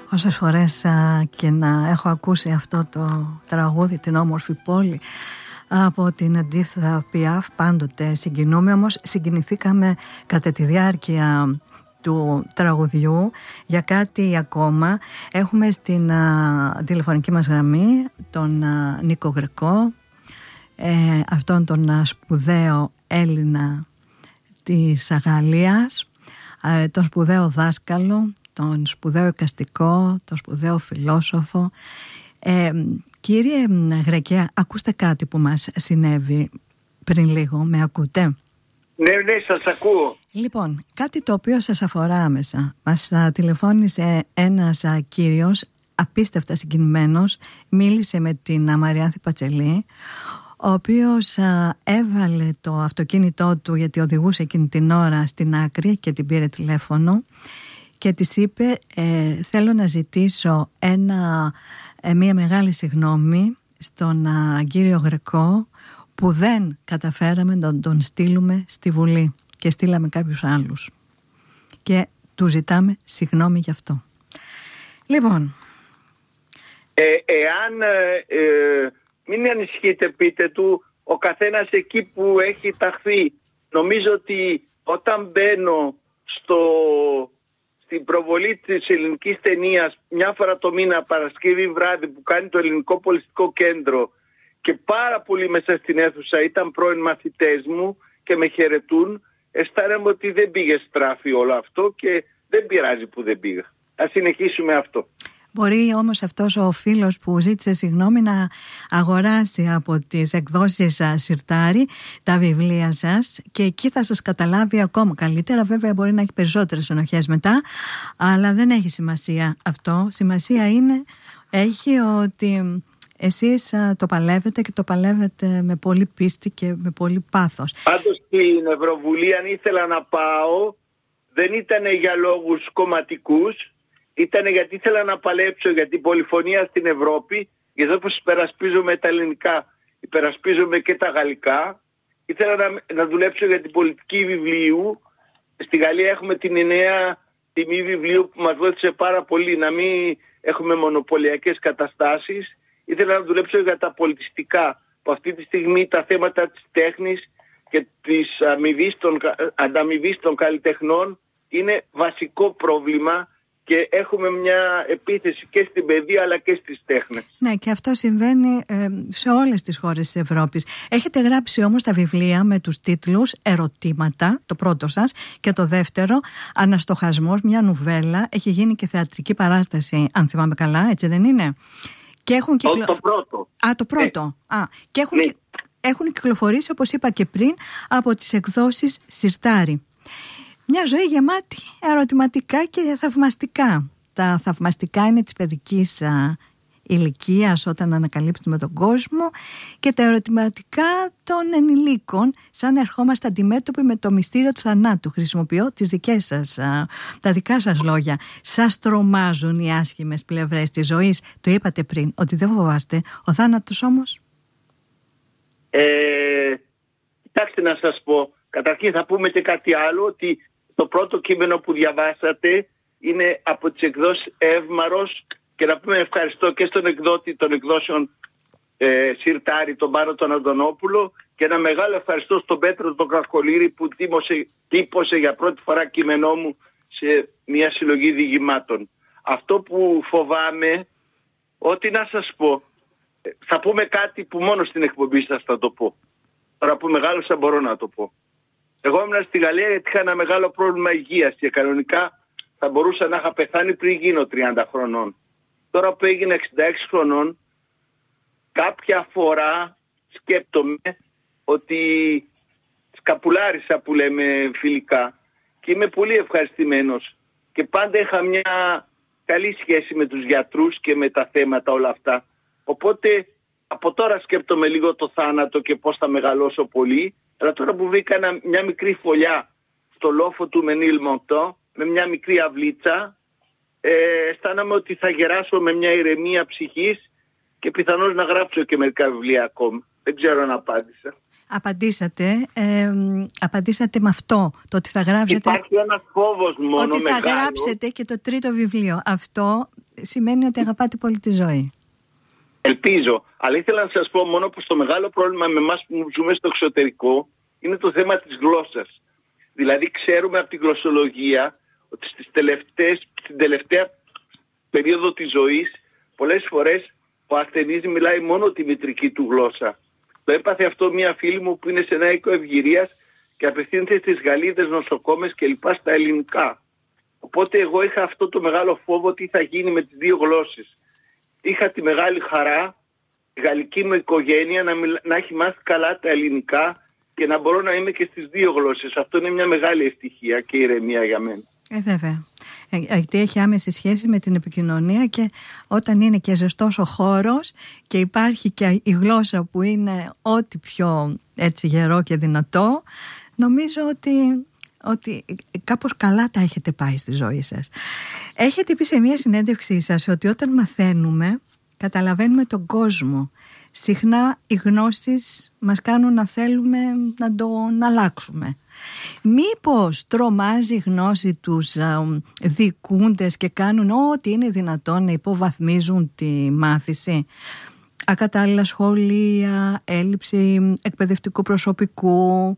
Όσες φορές και να έχω ακούσει αυτό το τραγούδι, την όμορφη πόλη, από την Edith Piaf, πάντοτε συγκινούμε. Όμως συγκινηθήκαμε κατά τη διάρκεια του τραγουδιού για κάτι ακόμα. Έχουμε στην τηλεφωνική μας γραμμή τον Νίκο Γρεκό, αυτόν τον σπουδαίο Έλληνα της Γαλλίας, τον σπουδαίο δάσκαλο, τον σπουδαίο εικαστικό, τον σπουδαίο φιλόσοφο. Κύριε Γρεκέ, ακούστε κάτι που μας συνέβη πριν λίγο, με ακούτε? Ναι, σας ακούω. Λοιπόν, κάτι το οποίο σας αφορά άμεσα. Μας τηλεφώνησε ένας κύριος, απίστευτα συγκινημένος, μίλησε με την Μαριάνθη Πατσελή, ο οποίος έβαλε το αυτοκίνητό του, γιατί οδηγούσε εκείνη την ώρα, στην άκρη και την πήρε τηλέφωνο και της είπε θέλω να ζητήσω μία μεγάλη συγγνώμη στον κύριο Γρεκό που δεν καταφέραμε να τον στείλουμε στη Βουλή και στείλαμε κάποιους άλλους και του ζητάμε συγγνώμη γι' αυτό. Λοιπόν, εάν μην ανησυχείτε, πείτε του, ο καθένας εκεί που έχει ταχθεί. Νομίζω ότι όταν μπαίνω στην προβολή της ελληνικής ταινίας μια φορά το μήνα, Παρασκευή βράδυ, που κάνει το Ελληνικό Πολιτιστικό Κέντρο, και πάρα πολλοί μέσα στην αίθουσα ήταν πρώην μαθητές μου και με χαιρετούν, αισθάνομαι ότι δεν πήγε στράφη όλο αυτό και δεν πειράζει που δεν πήγα. Ας συνεχίσουμε αυτό. Μπορεί όμως αυτός ο φίλος που ζήτησε συγγνώμη να αγοράσει από τις εκδόσεις Συρτάρη τα βιβλία σας και εκεί θα σας καταλάβει ακόμα καλύτερα. Βέβαια μπορεί να έχει περισσότερες ενοχές μετά, αλλά δεν έχει σημασία αυτό. Σημασία έχει ότι εσείς το παλεύετε και το παλεύετε με πολύ πίστη και με πολύ πάθος. Πάντως στην Ευρωβουλή, αν ήθελα να πάω, δεν ήταν για λόγους κομματικούς. Ήταν γιατί ήθελα να παλέψω για την πολυφωνία στην Ευρώπη, γιατί όπως υπερασπίζομαι τα ελληνικά, υπερασπίζομαι και τα γαλλικά. Ήθελα να δουλέψω για την πολιτική βιβλίου. Στη Γαλλία έχουμε την νέα τιμή βιβλίου που μας βοήθησε πάρα πολύ να μην έχουμε μονοπωλιακές καταστάσεις. Ήθελα να δουλέψω για τα πολιτιστικά, που αυτή τη στιγμή τα θέματα της τέχνης και της ανταμοιβής των καλλιτεχνών είναι βασικό πρόβλημα. Και έχουμε μια επίθεση και στην παιδεία αλλά και στις τέχνες. Ναι, και αυτό συμβαίνει σε όλες τις χώρες της Ευρώπης. Έχετε γράψει όμως τα βιβλία με τους τίτλους Ερωτήματα, το πρώτο σας, και το δεύτερο Αναστοχασμός, μια νουβέλα. Έχει γίνει και θεατρική παράσταση, αν θυμάμαι καλά, έτσι δεν είναι? Και έχουν το πρώτο. Το πρώτο. Και έχουν κυκλοφορήσει, όπως είπα και πριν, από τις εκδόσεις Συρτάρη. Μια ζωή γεμάτη ερωτηματικά και θαυμαστικά. Τα θαυμαστικά είναι της παιδικής ηλικίας όταν ανακαλύπτουμε τον κόσμο και τα ερωτηματικά των ενηλίκων, σαν ερχόμαστε αντιμέτωποι με το μυστήριο του θανάτου. Χρησιμοποιώ τα δικά σας λόγια. Σας τρομάζουν οι άσχημες πλευρές της ζωής? Το είπατε πριν ότι δεν φοβάστε. Ο θάνατος όμως? Κοιτάξτε να σας πω. Καταρχήν θα πούμε και κάτι άλλο, ότι το πρώτο κείμενο που διαβάσατε είναι από τις εκδόσεις Εύμαρος, και να πούμε ευχαριστώ και στον εκδότη των εκδόσεων Συρτάρη, τον Πάρο τον Αντωνόπουλο, και ένα μεγάλο ευχαριστώ στον Πέτρο τον Κακολήρη που τύπωσε για πρώτη φορά κείμενό μου σε μια συλλογή διηγημάτων. Αυτό που φοβάμαι, ότι να σας πω, θα πούμε κάτι που μόνο στην εκπομπή σας θα το πω. Τώρα που μεγάλωσα μπορώ να το πω. Εγώ ήμουν στη Γαλλία γιατί είχα ένα μεγάλο πρόβλημα υγείας και κανονικά θα μπορούσα να είχα πεθάνει πριν γίνω 30 χρονών. Τώρα που έγινα 66 χρονών, κάποια φορά σκέπτομαι ότι σκαπουλάρισα, που λέμε φιλικά, και είμαι πολύ ευχαριστημένος. Και πάντα είχα μια καλή σχέση με τους γιατρούς και με τα θέματα όλα αυτά. Οπότε από τώρα σκέπτομαι λίγο το θάνατο και πώς θα μεγαλώσω πολύ. Αλλά τώρα που βρήκα μια μικρή φωλιά στο λόφο του Μενίλ Μοντό, με μια μικρή αυλίτσα, αισθάνομαι ότι θα γεράσω με μια ηρεμία ψυχής και πιθανώς να γράψω και μερικά βιβλία ακόμα. Δεν ξέρω αν απάντησα. Απαντήσατε με αυτό, το ότι θα γράψετε. Υπάρχει ένας φόβος μόνο ότι θα μεγάλο. γράψετε και το τρίτο βιβλίο. Αυτό σημαίνει ότι αγαπάτε πολύ τη ζωή. Ελπίζω. Αλλά ήθελα να σας πω μόνο πως το μεγάλο πρόβλημα με εμάς που ζούμε στο εξωτερικό είναι το θέμα της γλώσσας. Δηλαδή ξέρουμε από τη γλωσσολογία ότι στην τελευταία περίοδο της ζωής πολλές φορές ο ασθενής μιλάει μόνο τη μητρική του γλώσσα. Το έπαθε αυτό μια φίλη μου που είναι σε ένα οίκο ευγυρίας και απευθύνεται στις Γαλλίδες νοσοκόμες και λοιπά στα ελληνικά. Οπότε εγώ είχα αυτό το μεγάλο φόβο τι θα γίνει με τις δύο γλώσσες. Είχα τη μεγάλη χαρά η γαλλική μου οικογένεια να έχει μάθει καλά τα ελληνικά και να μπορώ να είμαι και στις δύο γλώσσες. Αυτό είναι μια μεγάλη ευτυχία και ηρεμία για μένα. Βέβαια. Γιατί έχει άμεση σχέση με την επικοινωνία και όταν είναι και ζεστός ο χώρος και υπάρχει και η γλώσσα που είναι ό,τι πιο έτσι γερό και δυνατό, νομίζω ότι κάπως καλά τα έχετε πάει στη ζωή σας. Έχετε πει σε μια συνέντευξή σας ότι όταν μαθαίνουμε καταλαβαίνουμε τον κόσμο. Συχνά οι γνώσεις μας κάνουν να θέλουμε να τον αλλάξουμε. Μήπως τρομάζει η γνώση τους δικούντες και κάνουν ό,τι είναι δυνατόν να υποβαθμίζουν τη μάθηση? Ακατάλληλα σχολεία, έλλειψη εκπαιδευτικού προσωπικού,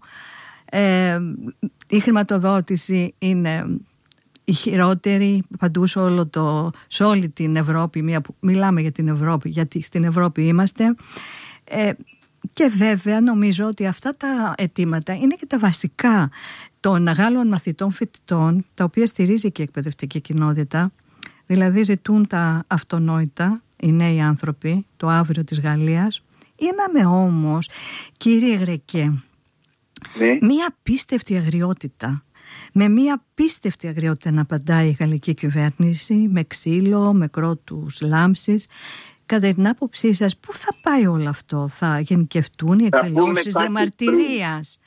η χρηματοδότηση είναι η χειρότερη παντού σε όλη την Ευρώπη. Μιλάμε για την Ευρώπη γιατί στην Ευρώπη είμαστε. Και βέβαια νομίζω ότι αυτά τα αιτήματα είναι και τα βασικά των Γάλλων μαθητών φοιτητών, τα οποία στηρίζει και η εκπαιδευτική κοινότητα. Δηλαδή ζητούν τα αυτονόητα οι νέοι άνθρωποι, το αύριο της Γαλλίας. Είδαμε όμως, κύριε Γρεκέ, μία απίστευτη αγριότητα. Με μία απίστευτη αγριότητα να απαντάει η γαλλική κυβέρνηση, με ξύλο, με κρότους λάμψης. Κατά την άποψή σας, πού θα πάει όλο αυτό? Θα γενικευτούν οι εκδηλώσεις διαμαρτυρίας?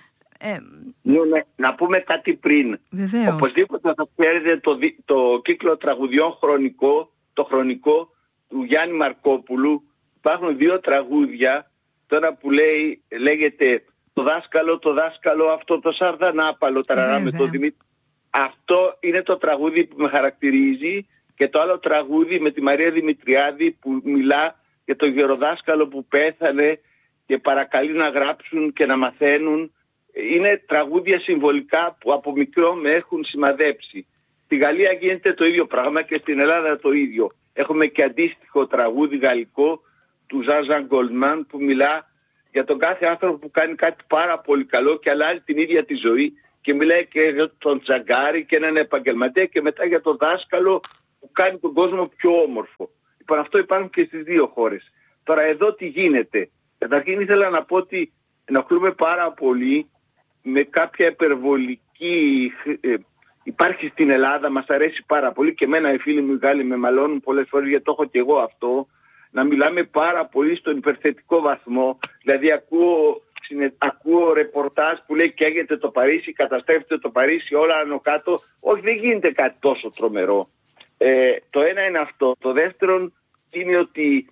Να πούμε κάτι πριν. Βεβαίως. Οπωσδήποτε θα ξέρετε το κύκλο τραγουδιών το χρονικό του Γιάννη Μαρκόπουλου. Υπάρχουν δύο τραγούδια τώρα που λέγεται το δάσκαλο αυτό το Σαρδανάπαλο ταραρά με το Δημήτρη. Αυτό είναι το τραγούδι που με χαρακτηρίζει. Και το άλλο τραγούδι με τη Μαρία Δημητριάδη που μιλά για το γεροδάσκαλο που πέθανε και παρακαλεί να γράψουν και να μαθαίνουν. Είναι τραγούδια συμβολικά που από μικρό με έχουν σημαδέψει. Στη Γαλλία γίνεται το ίδιο πράγμα και στην Ελλάδα το ίδιο. Έχουμε και αντίστοιχο τραγούδι γαλλικό του Ζαν Γκολμάν που μιλά για τον κάθε άνθρωπο που κάνει κάτι πάρα πολύ καλό και αλλάζει την ίδια τη ζωή και μιλάει και για τον τσαγκάρι και έναν επαγγελματία και μετά για τον δάσκαλο που κάνει τον κόσμο πιο όμορφο. Λοιπόν, αυτό υπάρχουν και στις δύο χώρες. Τώρα εδώ τι γίνεται? Καταρχήν ήθελα να πω ότι ενοχλούμε πάρα πολύ με κάποια υπερβολική... Υπάρχει στην Ελλάδα, μας αρέσει πάρα πολύ και εμένα οι φίλοι μου οι Γάλλοι με μαλώνουν πολλές φορές γιατί το έχω και εγώ αυτό, να μιλάμε πάρα πολύ στον υπερθετικό βαθμό. Δηλαδή ακούω ρεπορτάζ που λέει καίγεται το Παρίσι, καταστρέφεται το Παρίσι, όλα άνω κάτω. Όχι, δεν γίνεται κάτι τόσο τρομερό. Το ένα είναι αυτό. Το δεύτερο είναι ότι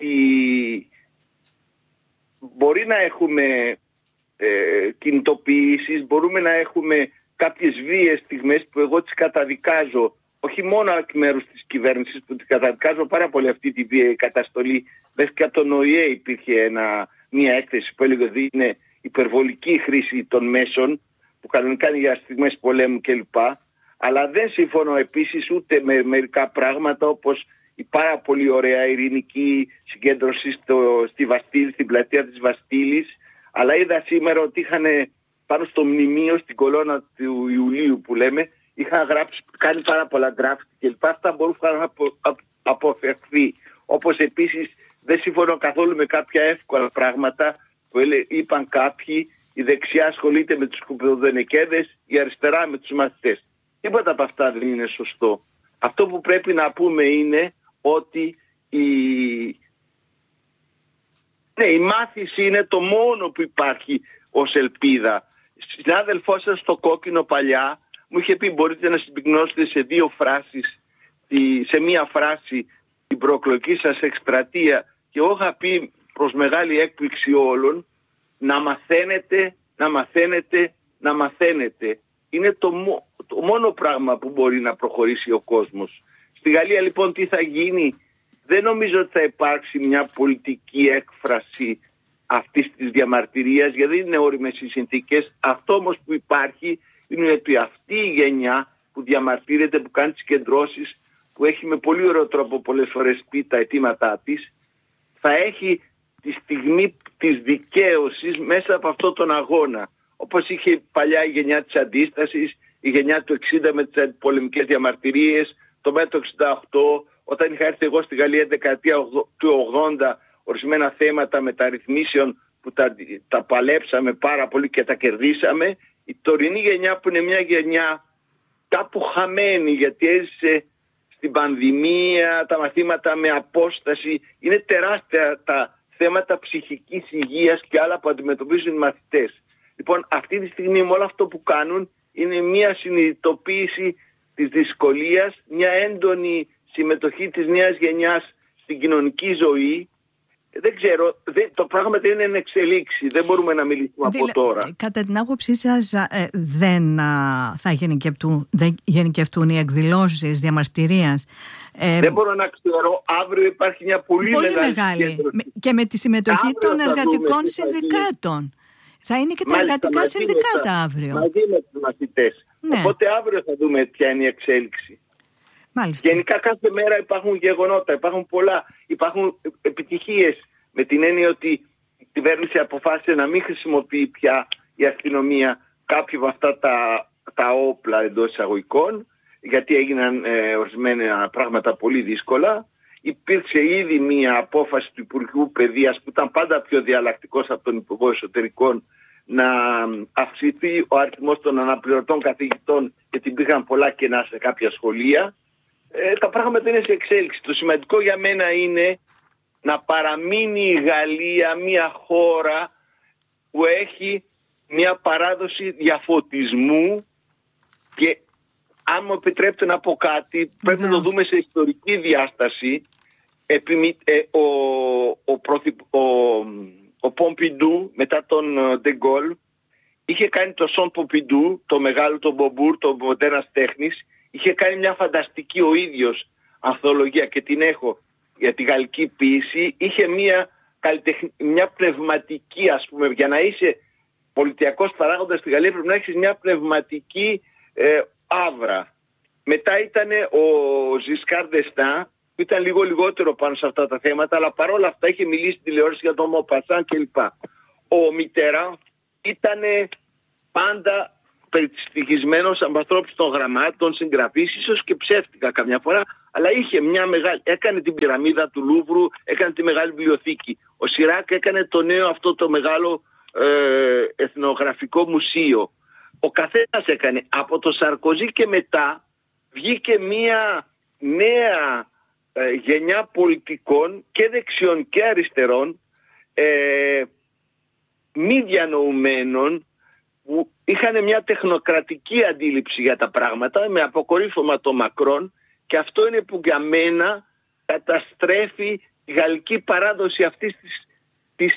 μπορεί να έχουμε κινητοποιήσεις, μπορούμε να έχουμε κάποιες βίαιες στιγμές που εγώ τις καταδικάζω, όχι μόνο εκ μέρους της κυβέρνησης που τις καταδικάζω πάρα πολύ αυτή τη βίαιη καταστολή. Μέχρι και από τον ΟΗΕ υπήρχε μια έκθεση που έλεγε ότι είναι υπερβολική χρήση των μέσων που κανονικά είναι για στιγμές πολέμου κλπ. Αλλά δεν συμφωνώ επίσης ούτε με μερικά πράγματα όπως η πάρα πολύ ωραία ειρηνική συγκέντρωση στη Βαστίλη, στην πλατεία της Βαστίλης. Αλλά είδα σήμερα ότι είχαν πάνω στο μνημείο, στην κολόνα του Ιουλίου που λέμε, είχαν κάνει πάρα πολλά γκράφτη κλπ. Αυτά μπορούν να αποφευχθεί. Όπως επίσης δεν συμφωνώ καθόλου με κάποια εύκολα πράγματα που είπαν κάποιοι, η δεξιά ασχολείται με τους κουπεδονεκέδες, η αριστερά με τους μαθητές. Τίποτα από αυτά δεν είναι σωστό. Αυτό που πρέπει να πούμε είναι ότι η μάθηση είναι το μόνο που υπάρχει ως ελπίδα. Συνάδελφός σας στο Κόκκινο παλιά μου είχε πει μπορείτε να συμπυκνώσετε σε δύο φράσεις, σε μία φράση την προεκλογική σας εκστρατεία και εγώ είχα πει προς μεγάλη έκπληξη όλων να μαθαίνετε, να μαθαίνετε, να μαθαίνετε. Είναι το μόνο πράγμα που μπορεί να προχωρήσει ο κόσμος. Στη Γαλλία λοιπόν τι θα γίνει? Δεν νομίζω ότι θα υπάρξει μια πολιτική έκφραση αυτής της διαμαρτυρίας, γιατί δεν είναι όριμες οι συνθήκες. Αυτό όμως που υπάρχει είναι ότι αυτή η γενιά που διαμαρτύρεται, που κάνει τις κεντρώσεις, που έχει με πολύ ωραίο τρόπο πολλές φορές πει τα αιτήματά της, θα έχει τη στιγμή της δικαίωσης μέσα από αυτόν τον αγώνα. Όπως είχε παλιά η γενιά της αντίστασης, η γενιά του 60 με τις πολεμικές διαμαρτυρίες, το μέτρο 68, όταν είχα έρθει εγώ στη Γαλλία δεκαετία του 80, ορισμένα θέματα μεταρρυθμίσεων που τα παλέψαμε πάρα πολύ και τα κερδίσαμε. Η τωρινή γενιά που είναι μια γενιά κάπου χαμένη, γιατί έζησε στην πανδημία, τα μαθήματα με απόσταση, είναι τεράστια τα θέματα ψυχικής υγείας και άλλα που αντιμετωπίζουν οι μαθητές. Λοιπόν, αυτή τη στιγμή με όλο αυτό που κάνουν είναι μια συνειδητοποίηση της δυσκολίας, μια έντονη συμμετοχή της νέας γενιάς στην κοινωνική ζωή. Δεν ξέρω, το πράγμα δεν είναι εν εξελίξη, δεν μπορούμε να μιλήσουμε από τώρα. Κατά την άποψή σας δεν θα γενικευτούν οι εκδηλώσεις διαμαρτυρίας? Δεν μπορώ να ξέρω, αύριο υπάρχει μια πολύ μεγάλη και με τη συμμετοχή των εργατικών συνδικάτων. Θα είναι και τα εργατικά συνδικάτα αύριο. Μαζί με τους μαθητές. Ναι. Οπότε αύριο θα δούμε ποια είναι η εξέλιξη. Μάλιστα. Γενικά κάθε μέρα υπάρχουν γεγονότα, υπάρχουν πολλά, υπάρχουν επιτυχίες, με την έννοια ότι η κυβέρνηση αποφάσισε να μην χρησιμοποιεί πια η αστυνομία κάποια από αυτά τα όπλα εντός εισαγωγικών, γιατί έγιναν ορισμένα πράγματα πολύ δύσκολα. Υπήρξε ήδη μία απόφαση του Υπουργού Παιδείας, που ήταν πάντα πιο διαλλακτικός από τον Υπουργό Εσωτερικών, να αυξηθεί ο αριθμός των αναπληρωτών καθηγητών, γιατί υπήρχαν πολλά κενά σε κάποια σχολεία. Τα πράγματα είναι σε εξέλιξη. Το σημαντικό για μένα είναι να παραμείνει η Γαλλία μια χώρα που έχει μια παράδοση διαφωτισμού, και αν μου επιτρέπετε να πω κάτι, πρέπει να το δούμε σε ιστορική διάσταση. Ο Πομπιντού μετά τον Ντεγκόλ είχε κάνει το Σον Πομπιντού, το μεγάλο, τον Μπομπούρ, το μοντέρνας τέχνης. Είχε κάνει μια φανταστική ο ίδιος ανθολογία, και την έχω για τη γαλλική ποίηση. Είχε μια πνευματική, ας πούμε, για να είσαι πολιτιακός παράγοντας στη Γαλλία πρέπει να έχεις μια πνευματική άβρα. Μετά ήταν ο Ζισκάρ Ντεστάν, που ήταν λίγο λιγότερο πάνω σε αυτά τα θέματα, αλλά παρόλα αυτά είχε μιλήσει στη τηλεόραση για τον Μοπασάν κλπ. Ο Μιτεράν ήταν πάντα περιστοιχισμένος από ανθρώπους των γραμμάτων, συγγραφείς, ίσως και ψεύτικα καμιά φορά, αλλά είχε μια μεγάλη, έκανε την πυραμίδα του Λούβρου, έκανε τη μεγάλη βιβλιοθήκη. Ο Σιράκ έκανε το νέο αυτό το μεγάλο εθνογραφικό μουσείο. Ο καθένας έκανε. Από το Σαρκοζή και μετά βγήκε μια νέα γενιά πολιτικών και δεξιών και αριστερών, μη διανοουμένων, που είχαν μια τεχνοκρατική αντίληψη για τα πράγματα, με αποκορύφωμα το Μακρόν, και αυτό είναι που για μένα καταστρέφει η γαλλική παράδοση αυτής της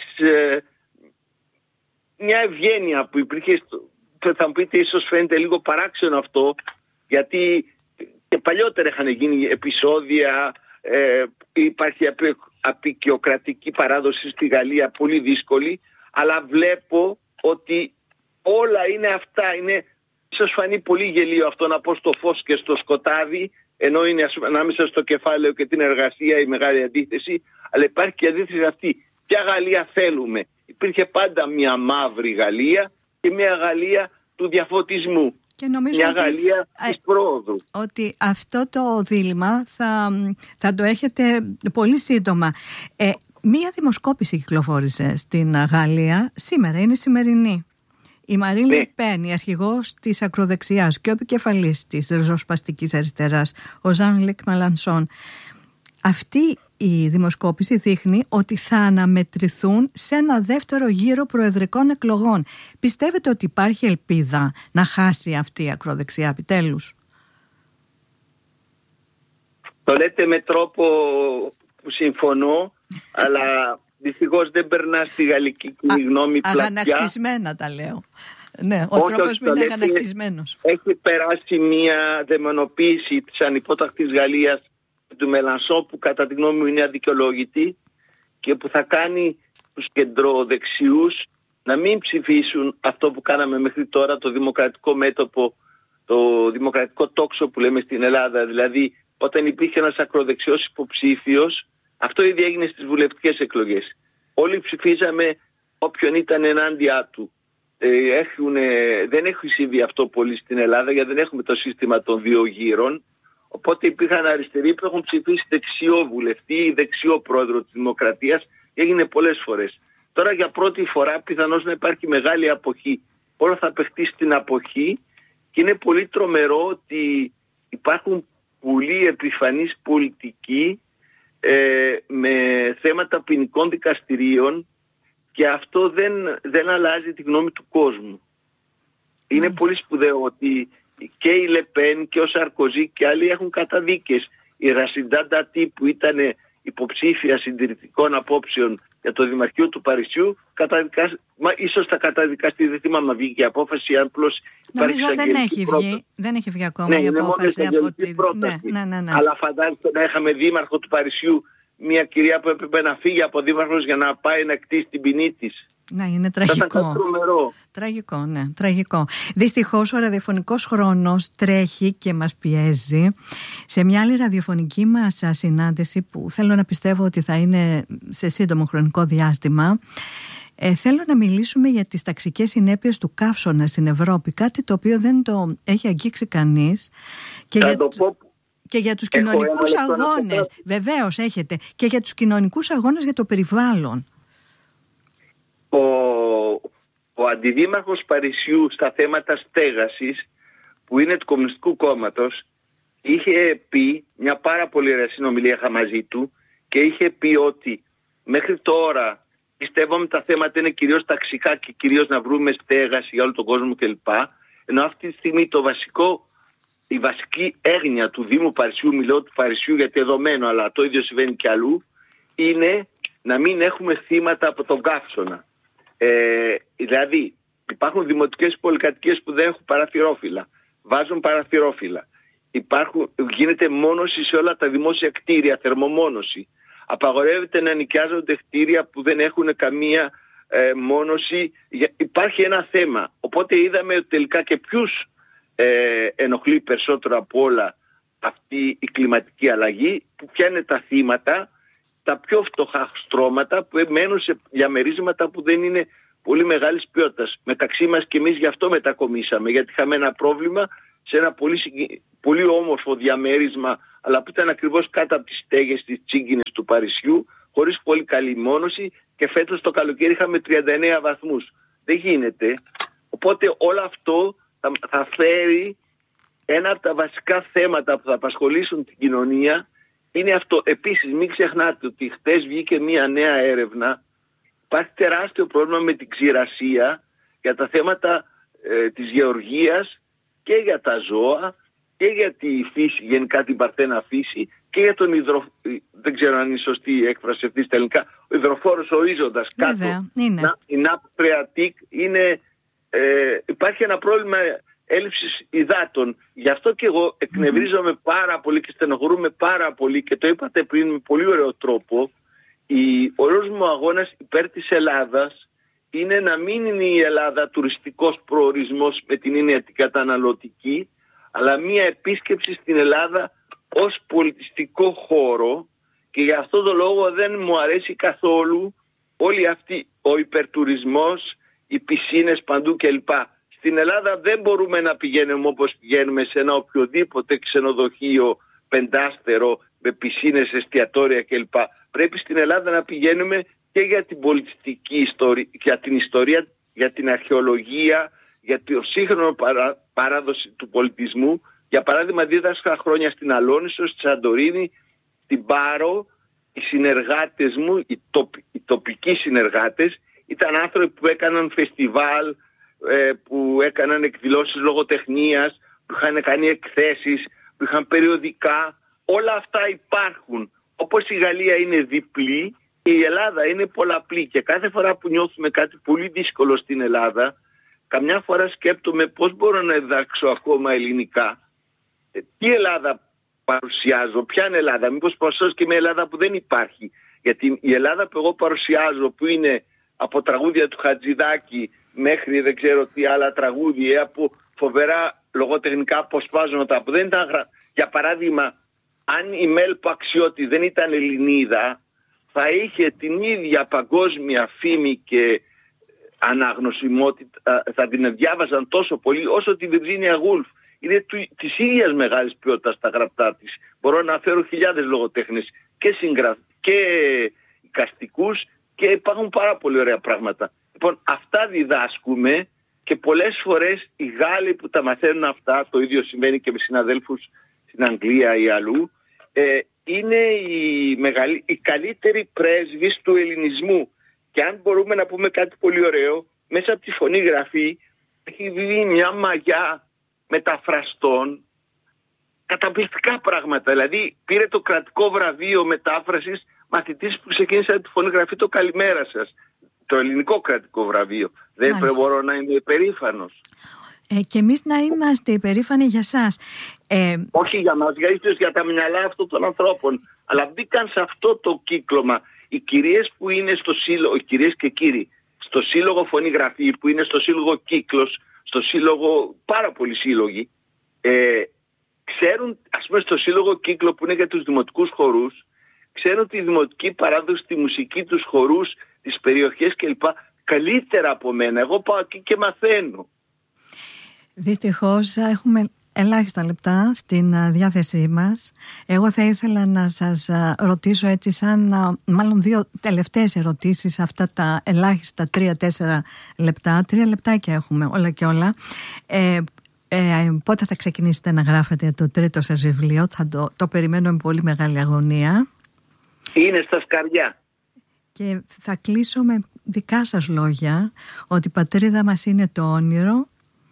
μια ευγένεια που υπήρχε. Θα μου πείτε, ίσως φαίνεται λίγο παράξενο αυτό, γιατί και παλιότερα είχαν γίνει επεισόδια, υπάρχει απεικιοκρατική παράδοση στη Γαλλία πολύ δύσκολη, αλλά βλέπω ότι όλα είναι αυτά. Είναι, ίσως φανεί πολύ γελίο αυτό να πω, στο φως και στο σκοτάδι, ενώ είναι ανάμεσα στο κεφάλαιο και την εργασία η μεγάλη αντίθεση, αλλά υπάρχει και η αντίθεση αυτή. Ποια Γαλλία θέλουμε? Υπήρχε πάντα μια μαύρη Γαλλία και μια Γαλλία του διαφωτισμού. Και νομίζω μια Γαλλία της πρόοδου. Ότι αυτό το δίλημμα θα το έχετε πολύ σύντομα. Μία δημοσκόπηση κυκλοφόρησε στην Γαλλία σήμερα, είναι σημερινή. Η Μαρίν Λε Πεν, η αρχηγός της ακροδεξιάς και ο επικεφαλής της ριζοσπαστικής αριστεράς, ο Ζαν Λουκ Μελανσόν, αυτή η δημοσκόπηση δείχνει ότι θα αναμετρηθούν σε ένα δεύτερο γύρο προεδρικών εκλογών. Πιστεύετε ότι υπάρχει ελπίδα να χάσει αυτή η ακροδεξιά επιτέλους? Το λέτε με τρόπο που συμφωνώ, αλλά δυστυχώς δεν περνά στη γαλλική γνώμη πλατιά. Αγανακτισμένα τα λέω. Ναι, ο τρόπος μου είναι αγανακτισμένος. Έχει περάσει μια δαιμονοποίηση της ανυπότακτης Γαλλίας του Μελανσόν, που κατά τη γνώμη μου είναι αδικαιολόγητη και που θα κάνει τους κεντροδεξιούς να μην ψηφίσουν αυτό που κάναμε μέχρι τώρα, το δημοκρατικό μέτωπο, το δημοκρατικό τόξο που λέμε στην Ελλάδα. Δηλαδή, όταν υπήρχε ένας ακροδεξιός υποψήφιος, αυτό ήδη έγινε στις βουλευτικές εκλογές. Όλοι ψηφίζαμε όποιον ήταν ενάντια του. Δεν έχει συμβεί αυτό πολύ στην Ελλάδα, γιατί δεν έχουμε το σύστημα των δύο γύρων. Οπότε υπήρχαν αριστεροί που έχουν ψηφίσει δεξιό βουλευτή ή δεξιό πρόεδρο της Δημοκρατίας. Έγινε πολλές φορές. Τώρα για πρώτη φορά πιθανώς να υπάρχει μεγάλη αποχή. Όλο θα παιχτεί στην αποχή και είναι πολύ τρομερό ότι υπάρχουν πολλοί επιφανείς πολιτικοί με θέματα ποινικών δικαστηρίων και αυτό δεν αλλάζει τη γνώμη του κόσμου. Είναι πολύ σπουδαίο ότι και η Λεπέν και ο Σαρκοζή και άλλοι έχουν καταδίκες. Η Ρασιντά Ντατί, που ήταν υποψήφια συντηρητικών απόψεων για το Δημαρχείο του Παρισιού, ίσως θα καταδικαστεί, δεν θυμάμαι, βγήκε η απόφαση. Νομίζω δεν έχει βγει ακόμα η απόφαση από την πρόταση. Ναι. Αλλά φαντάζεστε να είχαμε δήμαρχο του Παρισιού μια κυρία που έπρεπε να φύγει από δήμαρχος για να πάει να κτίσει την ποινή της. Ναι, είναι τραγικό. Τραγικό, ναι, τραγικό. Δυστυχώς ο ραδιοφωνικός χρόνος τρέχει και μας πιέζει. Σε μια άλλη ραδιοφωνική μας συνάντηση, που θέλω να πιστεύω ότι θα είναι σε σύντομο χρονικό διάστημα, θέλω να μιλήσουμε για τις ταξικές συνέπειες του καύσωνα στην Ευρώπη, κάτι το οποίο δεν το έχει αγγίξει κανείς. Και για τους κοινωνικούς αγώνες, βεβαίως έχετε, και για τους κοινωνικούς αγώνες για το περιβάλλον. Ο αντιδήμαρχος Παρισιού στα θέματα στέγασης, που είναι του Κομμουνιστικού Κόμματος, είχε πει, μια πάρα πολύ ωραία συνομιλία είχα μαζί του, και είχε πει ότι μέχρι τώρα πιστεύαμε τα θέματα είναι κυρίως ταξικά και κυρίως να βρούμε στέγαση για όλο τον κόσμο κλπ. Ενώ αυτή τη στιγμή η βασική έγνοια του Δήμου Παρισιού, μιλώ του Παρισιού γιατί εδωμένο, αλλά το ίδιο συμβαίνει και αλλού, είναι να μην έχουμε θύματα από τον καύσωνα. Δηλαδή υπάρχουν δημοτικές πολυκατοικίες που δεν έχουν παραθυρόφυλλα, βάζουν παραθυρόφυλλα, γίνεται μόνωση σε όλα τα δημόσια κτίρια, θερμομόνωση, απαγορεύεται να νοικιάζονται κτίρια που δεν έχουν καμία μόνωση. Υπάρχει ένα θέμα, οπότε είδαμε ότι τελικά και ποιους ενοχλεί περισσότερο από όλα αυτή η κλιματική αλλαγή, που πιάνει τα θύματα, τα πιο φτωχά στρώματα που μένουν σε διαμερίσματα που δεν είναι πολύ μεγάλης ποιότητας. Μεταξύ μας και εμείς γι' αυτό μετακομίσαμε, γιατί είχαμε ένα πρόβλημα σε ένα πολύ όμορφο διαμέρισμα, αλλά που ήταν ακριβώς κάτω από τις στέγες της Τσίγκινες του Παρισιού, χωρίς πολύ καλή μόνωση, και φέτος το καλοκαίρι είχαμε 39 βαθμούς. Δεν γίνεται. Οπότε όλο αυτό θα φέρει ένα από τα βασικά θέματα που θα απασχολήσουν την κοινωνία. Είναι αυτό. Επίσης μην ξεχνάτε ότι χτες βγήκε μια νέα έρευνα. Υπάρχει τεράστιο πρόβλημα με την ξηρασία για τα θέματα της γεωργίας και για τα ζώα και για τη φύση, γενικά την παρθένα φύση, και για τον δεν ξέρω αν είναι σωστή η έκφραση αυτή στα ελληνικά, ο υδροφόρος ορίζοντας κάτω. Η ΝΑΠ Πρεατίκ είναι... υπάρχει ένα πρόβλημα έλλειψης υδάτων. Γι' αυτό και εγώ εκνευρίζομαι πάρα πολύ και στενοχωρούμε πάρα πολύ, και το είπατε πριν με πολύ ωραίο τρόπο. Ο όλος μου αγώνας υπέρ της Ελλάδας είναι να μην είναι η Ελλάδα τουριστικός προορισμός με την έννοια την καταναλωτική, αλλά μια επίσκεψη στην Ελλάδα ως πολιτιστικό χώρο, και γι' αυτό το λόγο δεν μου αρέσει καθόλου όλη αυτή ο υπερτουρισμός, οι πισίνες παντού κλπ. Στην Ελλάδα δεν μπορούμε να πηγαίνουμε όπως πηγαίνουμε σε ένα οποιοδήποτε ξενοδοχείο πεντάστερο με πισίνες, εστιατόρια κλπ. Πρέπει στην Ελλάδα να πηγαίνουμε και για την πολιτιστική ιστορία, για την ιστορία, για την αρχαιολογία, για το σύγχρονο παράδοση του πολιτισμού. Για παράδειγμα, δίδασκα χρόνια στην Αλόνισο, στη Σαντορίνη, στην Πάρο. Οι συνεργάτες μου, οι τοπικοί συνεργάτες, ήταν άνθρωποι που έκαναν φεστιβάλ, που έκαναν εκδηλώσεις λογοτεχνίας, που είχαν κάνει εκθέσεις, που είχαν περιοδικά. Όλα αυτά υπάρχουν. Όπως η Γαλλία είναι διπλή, η Ελλάδα είναι πολλαπλή, και κάθε φορά που νιώθουμε κάτι πολύ δύσκολο στην Ελλάδα, καμιά φορά σκέπτομαι πώς μπορώ να διδάξω ακόμα ελληνικά. Τι Ελλάδα παρουσιάζω. Ποια είναι Ελλάδα? Μήπως παρουσιάζω και μια Ελλάδα που δεν υπάρχει? Γιατί η Ελλάδα που εγώ παρουσιάζω, που είναι από τραγούδια του Χατζηδάκη μέχρι δεν ξέρω τι άλλα τραγούδια, από φοβερά λογοτεχνικά αποσπάσματα που δεν ήταν. Για παράδειγμα, αν η Μέλ Παξιώτη δεν ήταν Ελληνίδα, θα είχε την ίδια παγκόσμια φήμη και αναγνωσιμότητα, θα την διάβαζαν τόσο πολύ όσο τη Βιρτζίνια Γούλφ. Είναι της ίδιας μεγάλης ποιότητας τα γραπτά της. Μπορώ να φέρω χιλιάδες λογοτέχνες και και εικαστικούς, και υπάρχουν πάρα πολύ ωραία πράγματα. Λοιπόν, αυτά διδάσκουμε και πολλές φορές οι Γάλλοι που τα μαθαίνουν αυτά, το ίδιο συμβαίνει και με συναδέλφους στην Αγγλία ή αλλού, είναι οι καλύτεροι πρέσβεις του ελληνισμού. Και αν μπορούμε να πούμε κάτι πολύ ωραίο, μέσα από τη φωνή γραφή έχει βγει μια μαγιά μεταφραστών, καταπληκτικά πράγματα. Δηλαδή πήρε το κρατικό βραβείο μετάφρασης μαθητής που ξεκίνησε από τη φωνή γραφή το «Καλημέρα σας», το ελληνικό κρατικό βραβείο. Δεν μπορώ να είμαι υπερήφανος. Και εμείς να είμαστε υπερήφανοι για σας. Όχι για μας, για τα μυαλά αυτών των ανθρώπων. Αλλά μπήκαν σε αυτό το κύκλωμα. Οι κυρίες που είναι στο σύλλογο, οι κυρίες και κύριοι, στο σύλλογο Φωνή Γραφή, που είναι στο σύλλογο Κύκλος, στο σύλλογο, πάρα πολλοί σύλλογοι, ξέρουν, ας πούμε στο σύλλογο Κύκλο που είναι για τους δημοτικούς χορούς, ξέρουν τη δημοτική παράδοση, τη μουσική, τους χορούς, τις περιοχές κλπ. Καλύτερα από μένα. Εγώ πάω εκεί και μαθαίνω. Δυστυχώς έχουμε ελάχιστα λεπτά στην διάθεσή μας. Εγώ θα ήθελα να σας ρωτήσω έτσι μάλλον 2 τελευταίες ερωτήσεις, αυτά τα ελάχιστα 3-4 λεπτά. 3 λεπτάκια έχουμε όλα και όλα. Πότε θα ξεκινήσετε να γράφετε το 3ο σας βιβλίο? Θα το περιμένω με πολύ μεγάλη αγωνία. Είναι στα σκαριά. Και θα κλείσω με δικά σας λόγια, ότι η πατρίδα μας είναι το όνειρο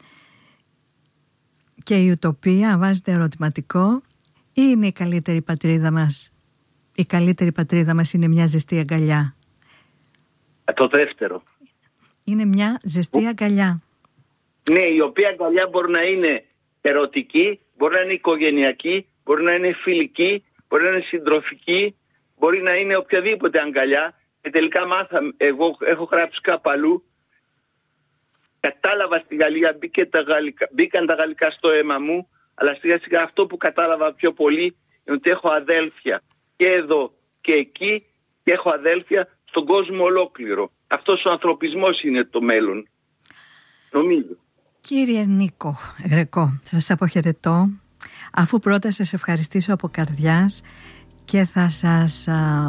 και η ουτοπία, βάζετε ερωτηματικό, ή είναι η καλύτερη πατρίδα μας? Η καλύτερη πατρίδα μας είναι μια ζεστή αγκαλιά. Το δεύτερο. Είναι μια ζεστή αγκαλιά. Ναι, η οποία αγκαλιά μπορεί να είναι ερωτική, μπορεί να είναι οικογενειακή, μπορεί να είναι φιλική, μπορεί να είναι συντροφική, μπορεί να είναι οποιαδήποτε αγκαλιά. Και τελικά εγώ έχω γράψει κάπου αλλού, κατάλαβα στη Γαλλία, μπήκαν τα γαλλικά στο αίμα μου, αλλά σιγά σιγά αυτό που κατάλαβα πιο πολύ είναι ότι έχω αδέλφια και εδώ και εκεί, και έχω αδέλφια στον κόσμο ολόκληρο. Αυτός ο ανθρωπισμός είναι το μέλλον, νομίζω. Κύριε Νίκο Γρεκό, σας αποχαιρετώ, αφού πρώτα σας ευχαριστήσω από καρδιάς και θα σας